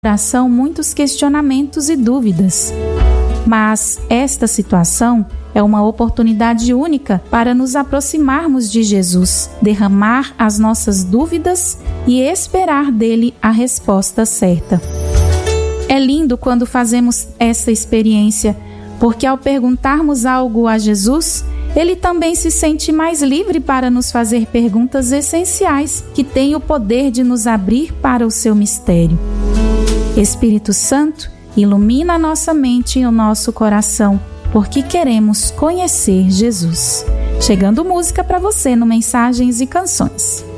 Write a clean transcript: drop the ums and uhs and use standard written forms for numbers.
coração muitos questionamentos e dúvidas. Mas esta situação é uma oportunidade única para nos aproximarmos de Jesus, derramar as nossas dúvidas e esperar dele a resposta certa. É lindo quando fazemos essa experiência, porque ao perguntarmos algo a Jesus, ele também se sente mais livre para nos fazer perguntas essenciais que têm o poder de nos abrir para o seu mistério. Espírito Santo, ilumina a nossa mente e o nosso coração, porque queremos conhecer Jesus. Chegando música para você no Mensagens e Canções.